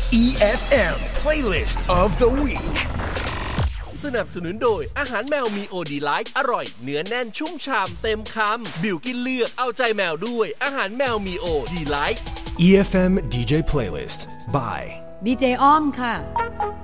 EFM Playlist of the Week สนับสนุนโดยอาหารแมวมีโอดีไลท์อร่อยเนื้อแน่นชุ่มฉ่ำเต็มคำบิวกินเลือกเอาใจแมวด้วยอาหารแมวมีโอดีไลท์ EFM DJ Playlist by ดีเจอ้อมค่ะ